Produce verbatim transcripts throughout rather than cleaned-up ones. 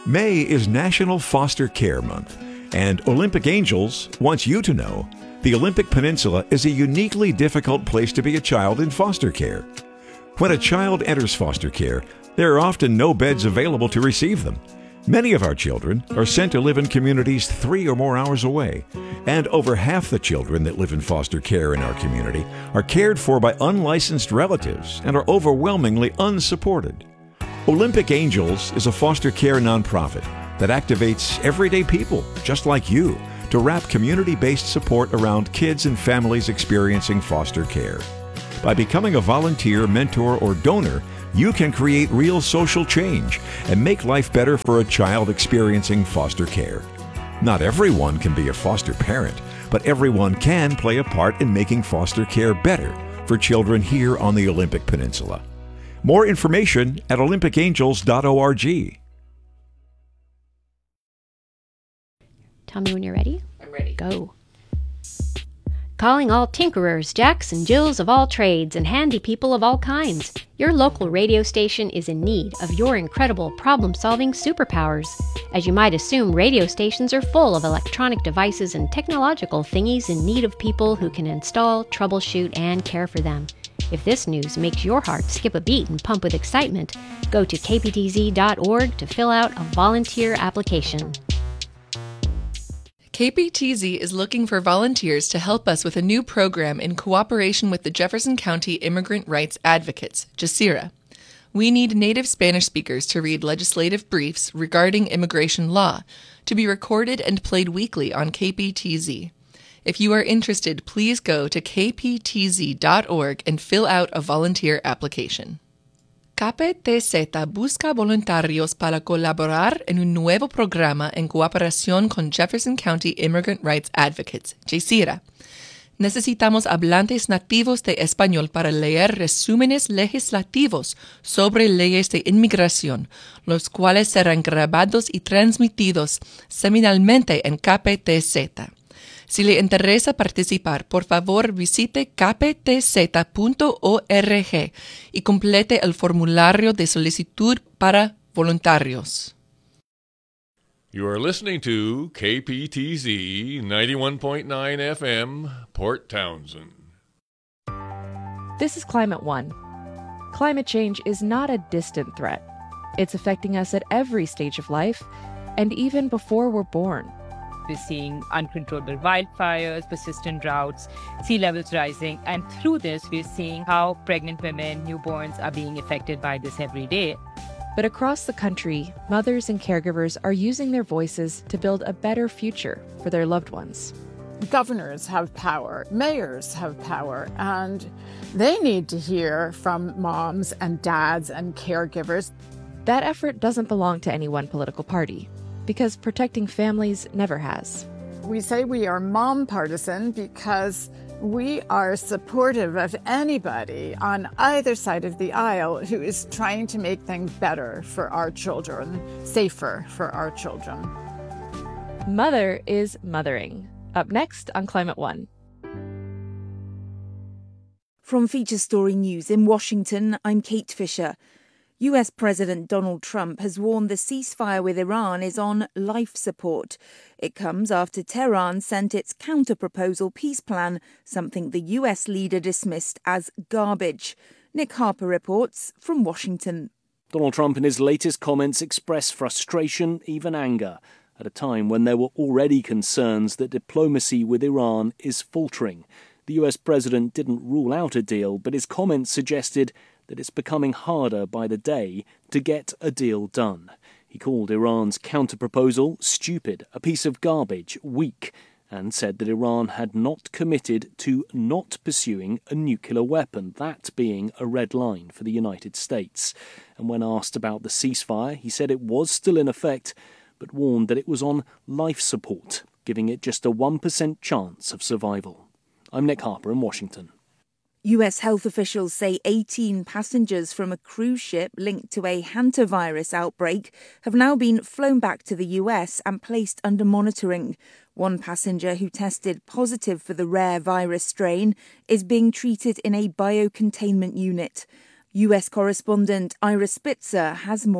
May is National Foster Care Month, and Olympic Angels wants you to know the Olympic Peninsula is a uniquely difficult place to be a child in foster care. When a child enters foster care, there are often no beds available to receive them. Many of our children are sent to live in communities three or more hours away, and over half the children that live in foster care in our community are cared for by unlicensed relatives and are overwhelmingly unsupported. Olympic Angels is a foster care nonprofit that activates everyday people, just like you, to wrap community-based support around kids and families experiencing foster care. By becoming a volunteer, mentor, or donor, you can create real social change and make life better for a child experiencing foster care. Not everyone can be a foster parent, but everyone can play a part in making foster care better for children here on the Olympic Peninsula. More information at olympic angels dot org. Tell me when you're ready. I'm ready. Go. Calling all tinkerers, jacks, and jills of all trades, and handy people of all kinds. Your local radio station is in need of your incredible problem-solving superpowers. As you might assume, radio stations are full of electronic devices and technological thingies in need of people who can install, troubleshoot, and care for them. If this news makes your heart skip a beat and pump with excitement, go to k p t z dot org to fill out a volunteer application. K P T Z is looking for volunteers to help us with a new program in cooperation with the Jefferson County Immigrant Rights Advocates, JESIRA. We need native Spanish speakers to read legislative briefs regarding immigration law, to be recorded and played weekly on K P T Z. If you are interested, please go to k p t z dot org and fill out a volunteer application. K P T Z busca voluntarios para colaborar en un nuevo programa en cooperación con Jefferson County Immigrant Rights Advocates, JESIRA. Necesitamos hablantes nativos de español para leer resúmenes legislativos sobre leyes de inmigración, los cuales serán grabados y transmitidos semanalmente en K P T Z. Si le interesa participar, por favor visite k p t z punto org y complete el formulario de solicitud para voluntarios. You are listening to K P T Z ninety-one point nine F M, Port Townsend. This is Climate One. Climate change is not a distant threat. It's affecting us at every stage of life, and even before we're born. We're seeing uncontrollable wildfires, persistent droughts, sea levels rising, and through this, we're seeing how pregnant women, newborns are being affected by this every day. But across the country, mothers and caregivers are using their voices to build a better future for their loved ones. Governors have power, mayors have power, and they need to hear from moms and dads and caregivers. That effort doesn't belong to any one political party, because protecting families never has. We say we are mom partisan because we are supportive of anybody on either side of the aisle who is trying to make things better for our children, safer for our children. Mother is mothering. Up next on Climate One. From Feature Story News in Washington, I'm Kate Fisher. U S President Donald Trump has warned the ceasefire with Iran is on life support. It comes after Tehran sent its counter-proposal peace plan, something the U S leader dismissed as garbage. Nick Harper reports from Washington. Donald Trump in his latest comments expressed frustration, even anger, at a time when there were already concerns that diplomacy with Iran is faltering. The U S president didn't rule out a deal, but his comments suggested that it's becoming harder by the day to get a deal done. He called Iran's counter-proposal stupid, a piece of garbage, weak, and said that Iran had not committed to not pursuing a nuclear weapon, that being a red line for the United States. And when asked about the ceasefire, he said it was still in effect, but warned that it was on life support, giving it just a one percent chance of survival. I'm Nick Harper in Washington. U S health officials say eighteen passengers from a cruise ship linked to a hantavirus outbreak have now been flown back to the U S and placed under monitoring. One passenger who tested positive for the rare virus strain is being treated in a biocontainment unit. U S correspondent Ira Spitzer has more.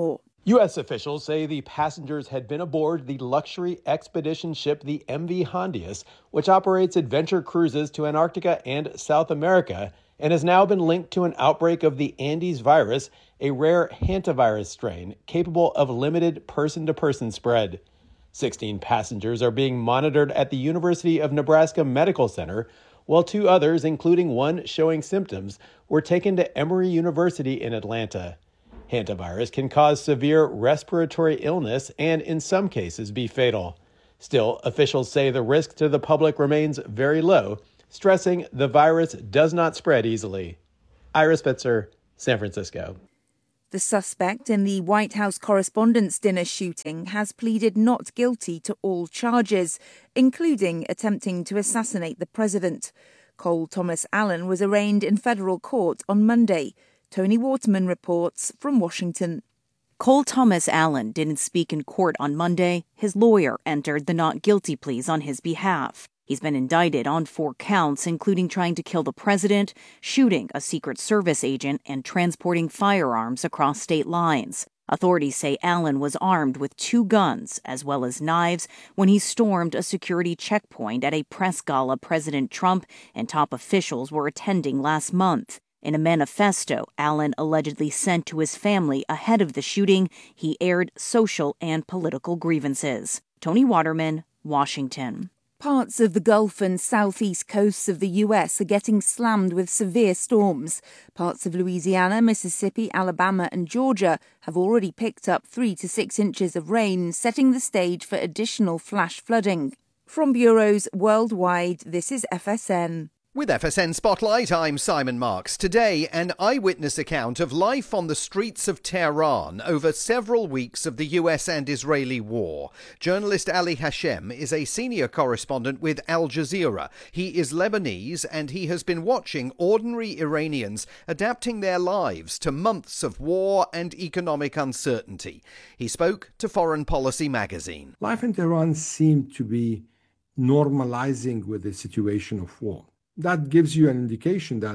U S officials say the passengers had been aboard the luxury expedition ship the M V Hondius, which operates adventure cruises to Antarctica and South America, and has now been linked to an outbreak of the Andes virus, a rare hantavirus strain capable of limited person-to-person spread. sixteen passengers are being monitored at the University of Nebraska Medical Center, while two others, including one showing symptoms, were taken to Emory University in Atlanta. Hantavirus can cause severe respiratory illness and, in some cases, be fatal. Still, officials say the risk to the public remains very low, stressing the virus does not spread easily. Ira Spitzer, San Francisco. The suspect in the White House Correspondents' Dinner shooting has pleaded not guilty to all charges, including attempting to assassinate the president. Cole Thomas Allen was arraigned in federal court on Monday. Tony Waterman reports from Washington. Cole Thomas Allen didn't speak in court on Monday. His lawyer entered the not guilty pleas on his behalf. He's been indicted on four counts, including trying to kill the president, shooting a Secret Service agent, and transporting firearms across state lines. Authorities say Allen was armed with two guns, as well as knives, when he stormed a security checkpoint at a press gala President Trump and top officials were attending last month. In a manifesto Allen allegedly sent to his family ahead of the shooting, he aired social and political grievances. Tony Waterman, Washington. Parts of the Gulf and southeast coasts of the U S are getting slammed with severe storms. Parts of Louisiana, Mississippi, Alabama and Georgia have already picked up three to six inches of rain, setting the stage for additional flash flooding. From bureaus worldwide, this is F S N. With F S N Spotlight, I'm Simon Marks. Today, an eyewitness account of life on the streets of Tehran over several weeks of the U S and Israeli war. Journalist Ali Hashem is a senior correspondent with Al Jazeera. He is Lebanese and he has been watching ordinary Iranians adapting their lives to months of war and economic uncertainty. He spoke to Foreign Policy magazine. Life in Tehran seemed to be normalizing with the situation of war. That gives you an indication that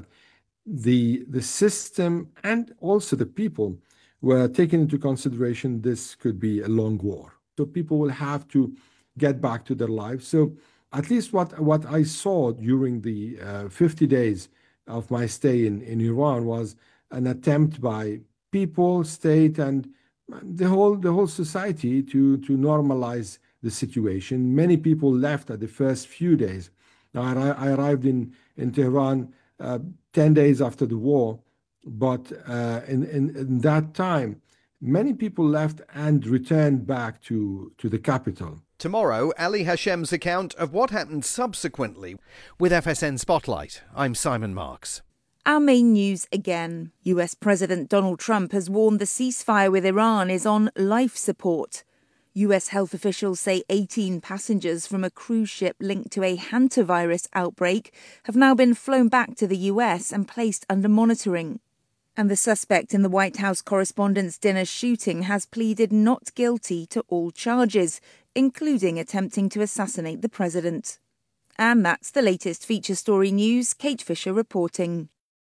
the the system and also the people were taking into consideration this could be a long war. So people will have to get back to their lives. So at least what, what I saw during the uh, fifty days of my stay in, in Iran was an attempt by people, state, and the whole the whole society to, to normalize the situation. Many people left at the first few days. Now, I arrived in, in Tehran uh, ten days after the war, but uh, in, in, in that time, many people left and returned back to, to the capital. Tomorrow, Ali Hashem's account of what happened subsequently. With F S N Spotlight, I'm Simon Marks. Our main news again. U S President Donald Trump has warned the ceasefire with Iran is on life support. U S health officials say eighteen passengers from a cruise ship linked to a hantavirus outbreak have now been flown back to the U S and placed under monitoring. And the suspect in the White House Correspondents' Dinner shooting has pleaded not guilty to all charges, including attempting to assassinate the president. And that's the latest feature story news. Kate Fisher reporting.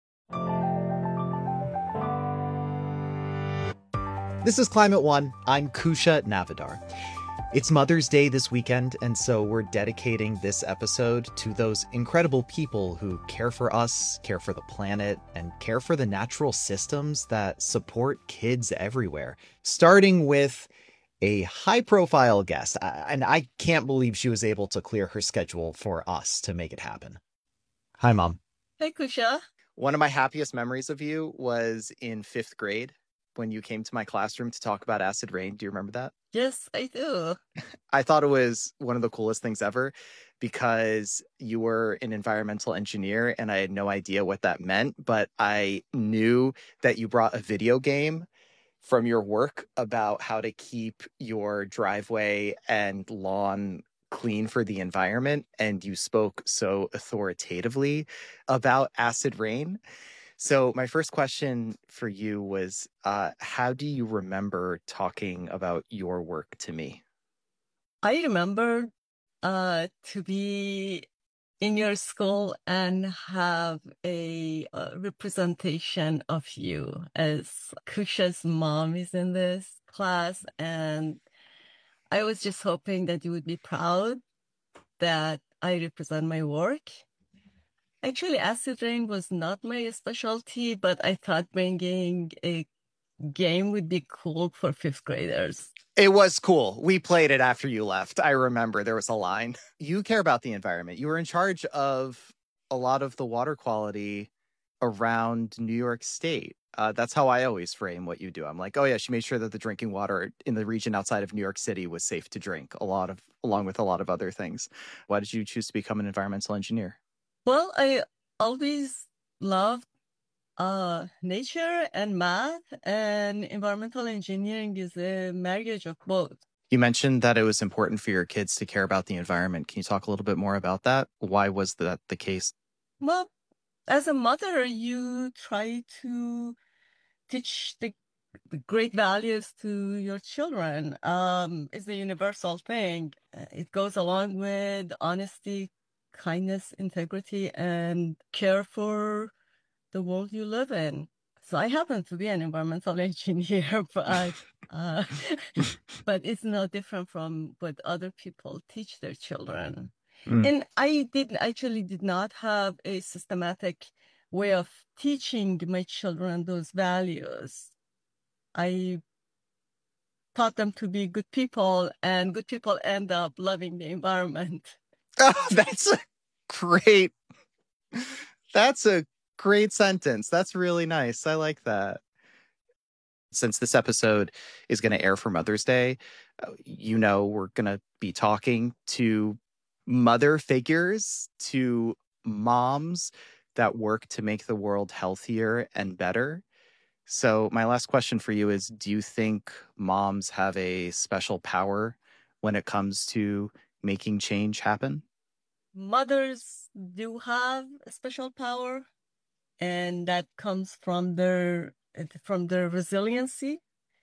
This is Climate One. I'm Kusha Navidar. It's Mother's Day this weekend, and so we're dedicating this episode to those incredible people who care for us, care for the planet, and care for the natural systems that support kids everywhere. Starting with a high-profile guest, and I can't believe she was able to clear her schedule for us to make it happen. Hi, Mom. Hey, Kusha. One of my happiest memories of you was in fifth grade, when you came to my classroom to talk about acid rain. Do you remember that? Yes, I do. I thought it was one of the coolest things ever because you were an environmental engineer and I had no idea what that meant, but I knew that you brought a video game from your work about how to keep your driveway and lawn clean for the environment, and you spoke so authoritatively about acid rain. So my first question for you was, uh, how do you remember talking about your work to me? I remember uh, to be in your school and have a uh, representation of you as Kusha's mom is in this class, and I was just hoping that you would be proud that I represent my work. Actually, acid rain was not my specialty, but I thought bringing a game would be cool for fifth graders. It was cool. We played it after you left. I remember there was a line. You care about the environment. You were in charge of a lot of the water quality around New York State. Uh, that's how I always frame what you do. I'm like, oh yeah, she made sure that the drinking water in the region outside of New York City was safe to drink, a lot of, along with a lot of other things. Why did you choose to become an environmental engineer? Well, I always loved uh, nature and math, and environmental engineering is a marriage of both. You mentioned that it was important for your kids to care about the environment. Can you talk a little bit more about that? Why was that the case? Well, as a mother, you try to teach the, the great values to your children. Um, it's a universal thing. It goes along with honesty, kindness, integrity, and care for the world you live in. So I happen to be an environmental engineer, but uh, but it's no different from what other people teach their children. Mm. And I did actually did not have a systematic way of teaching my children those values. I taught them to be good people, and good people end up loving the environment. Oh, that's a great, that's a great sentence. That's really nice. I like that. Since this episode is going to air for Mother's Day, you know, we're going to be talking to mother figures, to moms that work to make the world healthier and better. So my last question for you is, do you think moms have a special power when it comes to making change happen? Mothers do have a special power, and that comes from their from their resiliency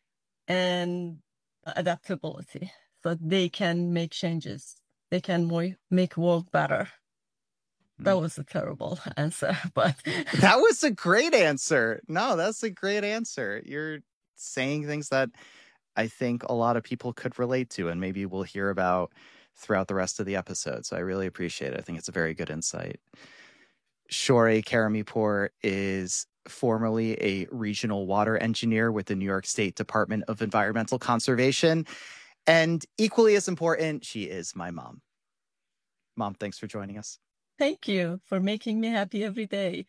and adaptability. So they can make changes. They can mo- make world better. That was a terrible answer, but that was a great answer. No, that's a great answer. You're saying things that I think a lot of people could relate to, and maybe we'll hear about throughout the rest of the episode. So I really appreciate it. I think it's a very good insight. Shohreh Karamipour is formerly a regional water engineer with the New York State Department of Environmental Conservation. And equally as important, she is my mom. Mom, thanks for joining us. Thank you for making me happy every day.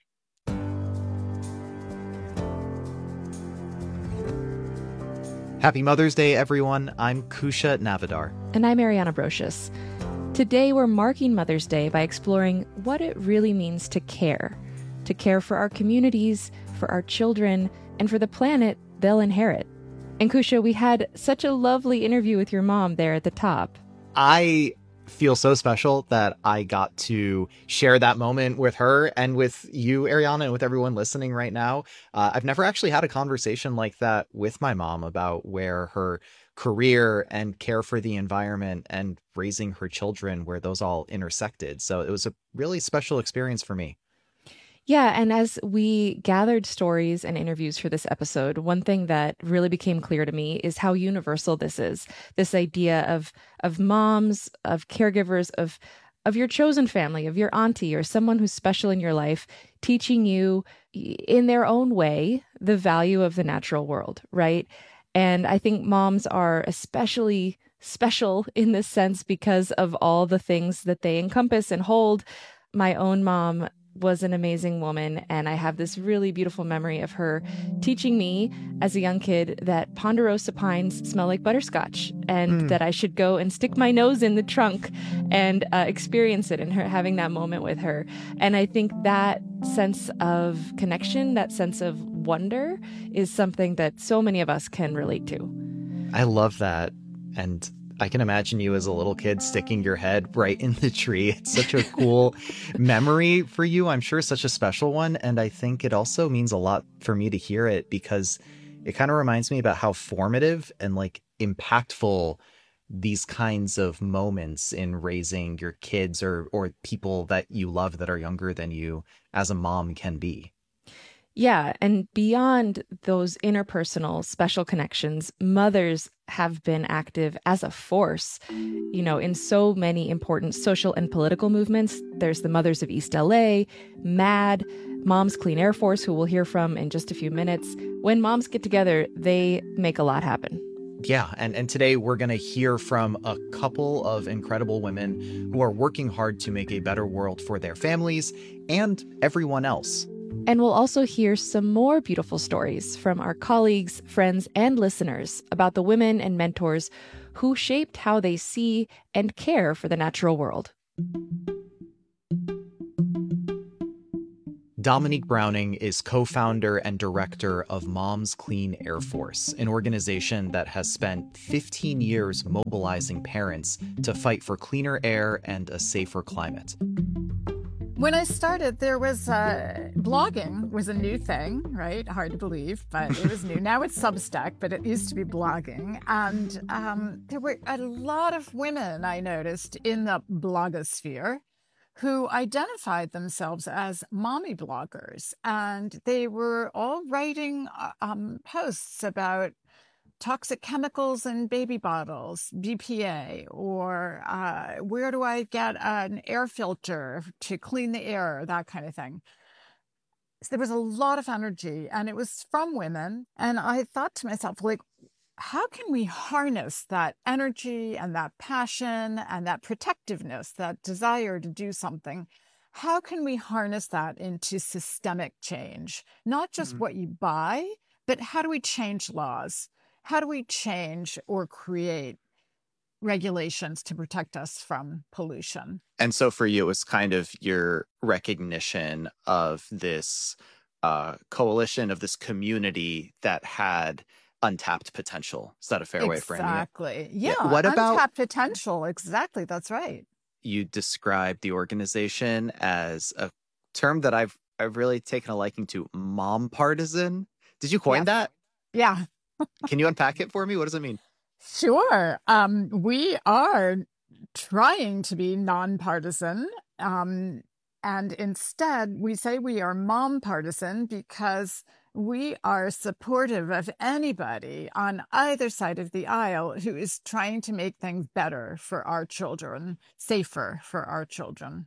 Happy Mother's Day, everyone. I'm Kusha Navidar. And I'm Ariana Brocious. Today, we're marking Mother's Day by exploring what it really means to care. To care for our communities, for our children, and for the planet they'll inherit. And Kusha, we had such a lovely interview with your mom there at the top. I feel so special that I got to share that moment with her and with you, Ariana, and with everyone listening right now. Uh, I've never actually had a conversation like that with my mom about where her career and care for the environment and raising her children, where those all intersected. So it was a really special experience for me. Yeah, and as we gathered stories and interviews for this episode, one thing that really became clear to me is how universal this is. This idea of of moms, of caregivers, of of your chosen family, of your auntie or someone who's special in your life, teaching you in their own way the value of the natural world, right? And I think moms are especially special in this sense because of all the things that they encompass and hold. My own mom was an amazing woman, and I have this really beautiful memory of her teaching me as a young kid that ponderosa pines smell like butterscotch, and mm. that I should go and stick my nose in the trunk and uh, experience it, and her having that moment with her. And I think that sense of connection, that sense of wonder, is something that so many of us can relate to. I love that. And I can imagine you as a little kid sticking your head right in the tree. It's such a cool memory for you. I'm sure such a special one. And I think it also means a lot for me to hear it, because it kind of reminds me about how formative and like impactful these kinds of moments in raising your kids or or people that you love that are younger than you as a mom can be. Yeah, and beyond those interpersonal special connections, mothers have been active as a force, you know, in so many important social and political movements. There's the Mothers of East L A, MAD, Moms Clean Air Force, who we'll hear from in just a few minutes. When moms get together, they make a lot happen. Yeah, and, and today we're going to hear from a couple of incredible women who are working hard to make a better world for their families and everyone else. And we'll also hear some more beautiful stories from our colleagues, friends, and listeners about the women and mentors who shaped how they see and care for the natural world. Dominique Browning is co-founder and director of Moms Clean Air Force, an organization that has spent fifteen years mobilizing parents to fight for cleaner air and a safer climate. When I started, there was uh, blogging was a new thing, right? Hard to believe, but it was new. Now it's Substack, but it used to be blogging. And um, there were a lot of women I noticed in the blogosphere who identified themselves as mommy bloggers. And they were all writing um, posts about toxic chemicals in baby bottles, B P A, or uh, where do I get an air filter to clean the air, that kind of thing. So there was a lot of energy, and it was from women. And I thought to myself, like, how can we harness that energy and that passion and that protectiveness, that desire to do something? How can we harness that into systemic change? Not just mm-hmm. what you buy, but how do we change laws? How do we change or create regulations to protect us from pollution? And so for you, it was kind of your recognition of this uh, coalition, of this community that had untapped potential. Is that a fair exactly. way of framing it? Exactly. Yeah. yeah. What about untapped potential? Exactly. That's right. You described the organization as a term that I've I've really taken a liking to, mom partisan. Did you coin yeah. that? Yeah. Can you unpack it for me? What does it mean? Sure. Um, we are trying to be nonpartisan. Um, and instead, we say we are mom partisan because we are supportive of anybody on either side of the aisle who is trying to make things better for our children, safer for our children.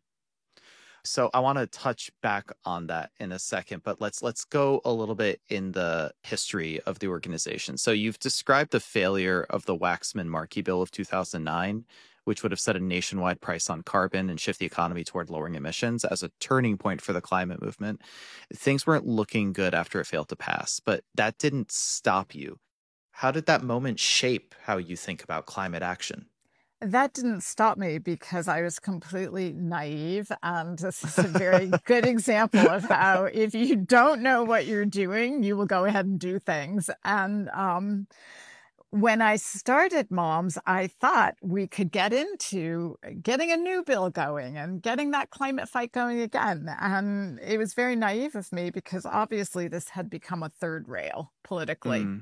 So I want to touch back on that in a second, but let's let's go a little bit in the history of the organization. So you've described the failure of the Waxman-Markey Bill of two thousand nine, which would have set a nationwide price on carbon and shift the economy toward lowering emissions as a turning point for the climate movement. Things weren't looking good after it failed to pass, but that didn't stop you. How did that moment shape how you think about climate action? That didn't stop me because I was completely naive. And this is a very good example of how if you don't know what you're doing, you will go ahead and do things. And um, when I started Moms, I thought we could get into getting a new bill going and getting that climate fight going again. And it was very naive of me because obviously this had become a third rail politically. Mm.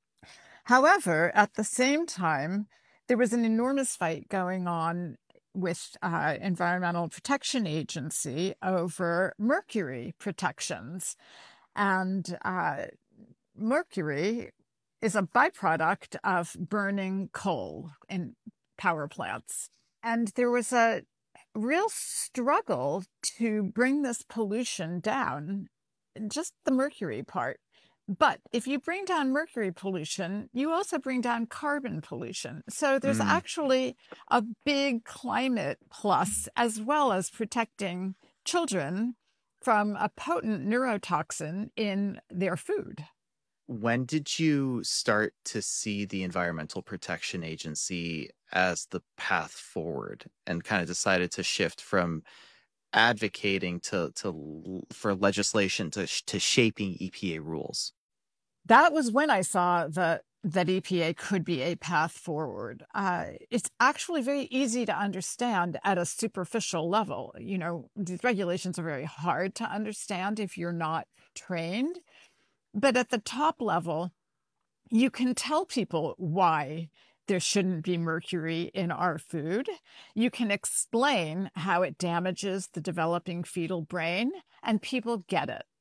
However, at the same time, there was an enormous fight going on with uh, Environmental Protection Agency over mercury protections. And uh, mercury is a byproduct of burning coal in power plants. And there was a real struggle to bring this pollution down, just the mercury part. But if you bring down mercury pollution, you also bring down carbon pollution. So there's mm. actually a big climate plus, as well as protecting children from a potent neurotoxin in their food. When did you start to see the Environmental Protection Agency as the path forward and kind of decided to shift from advocating to to for legislation to to shaping E P A rules? That was when I saw that that E P A could be a path forward. Uh, it's actually very easy to understand at a superficial level. You know, these regulations are very hard to understand if you're not trained. But at the top level, you can tell people why there shouldn't be mercury in our food. You can explain how it damages the developing fetal brain, and people get it.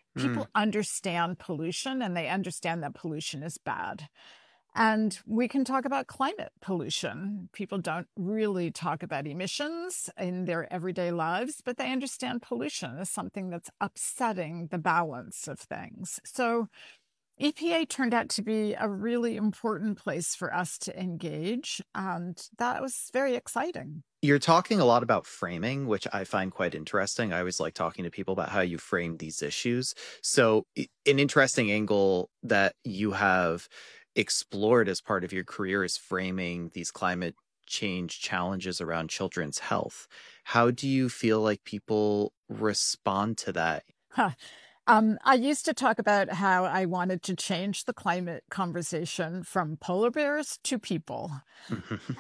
People mm. understand pollution, and they understand that pollution is bad. And we can talk about climate pollution. People don't really talk about emissions in their everyday lives, but they understand pollution as something that's upsetting the balance of things. So E P A turned out to be a really important place for us to engage, and that was very exciting. You're talking a lot about framing, which I find quite interesting. I always like talking to people about how you frame these issues. So an interesting angle that you have explored as part of your career is framing these climate change challenges around children's health. How do you feel like people respond to that? Huh. Um, I used to talk about how I wanted to change the climate conversation from polar bears to people.